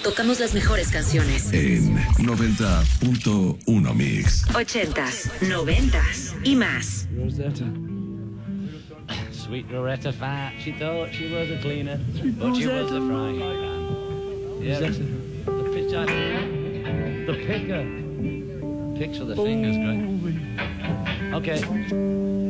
Tocamos las mejores canciones. En 90.1 Mix. 80s, 90s y más. Rosetta. Sweet Loretta Fat. She thought she was a cleaner, but she was a frying pan. Yeah, the pitcher. The picker. Picks with the fingers, great. Okay.